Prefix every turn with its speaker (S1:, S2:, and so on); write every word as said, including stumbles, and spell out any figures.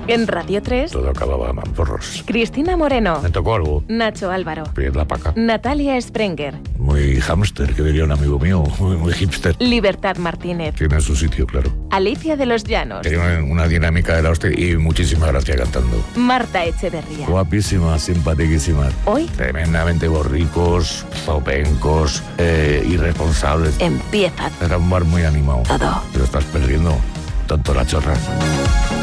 S1: En Radio tres,
S2: todo acababa en porros.
S1: Cristina Moreno.
S2: Me tocó algo.
S1: Nacho Álvaro.
S2: Pide la paca.
S1: Natalia Sprenger.
S2: Muy hámster, que diría un amigo mío. Muy, muy hipster.
S1: Libertad Martínez.
S2: Tiene su sitio, claro.
S1: Alicia de los Llanos.
S2: Tiene una, una dinámica de la hostia y muchísima gracia cantando.
S1: Marta Echeverría.
S2: Guapísima, simpaticísima.
S1: Hoy,
S2: tremendamente borricos, zopencos, eh, irresponsables.
S1: empieza
S2: Era un bar muy animado.
S1: todo.
S2: Te lo estás perdiendo, tonto la chorra.